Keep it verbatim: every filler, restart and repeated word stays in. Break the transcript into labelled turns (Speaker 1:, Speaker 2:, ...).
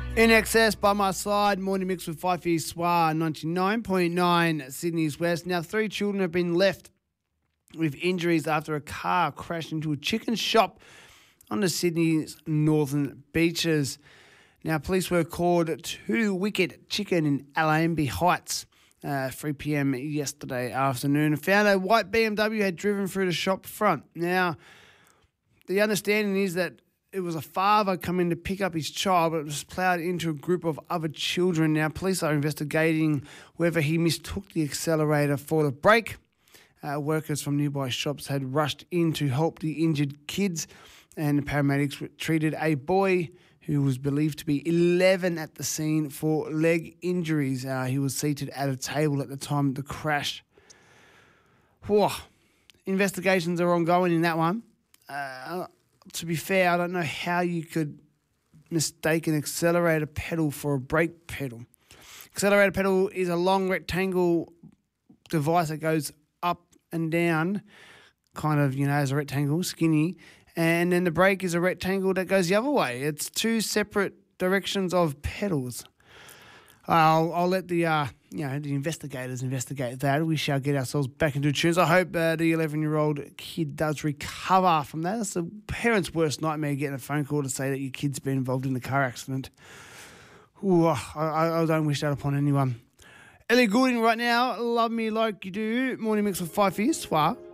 Speaker 1: In excess by my side, morning mix with Fife Soir, ninety-nine point nine Sydney's West. Now, three children have been left with injuries after a car crashed into a chicken shop on the Sydney's northern beaches. Now, police were called to Wicked Chicken in Allambie Heights, uh, three p.m. yesterday afternoon, and found a white B M W had driven through the shop front. Now, the understanding is that it was a father coming to pick up his child, but it was ploughed into a group of other children. Now, police are investigating whether he mistook the accelerator for the brake. Uh, workers from nearby shops had rushed in to help the injured kids, and the paramedics treated a boy who was believed to be eleven at the scene for leg injuries. Uh, he was seated at a table at the time of the crash. Whoa. Investigations are ongoing in that one. Uh, to be fair, I don't know how you could mistake an accelerator pedal for a brake pedal. Accelerator pedal is a long rectangle device that goes up and down, kind of, you know, as a rectangle, skinny. And then the brake is a rectangle that goes the other way. It's two separate directions of pedals. I'll, I'll let the uh, you know the investigators investigate that. We shall get ourselves back into tunes. I hope uh, the eleven-year-old kid does recover from that. It's the parent's worst nightmare, getting a phone call to say that your kid's been involved in a car accident. Ooh, I, I don't wish that upon anyone. Ellie Goulding right now, Love Me Like You Do. Morning mix with Fife Soir.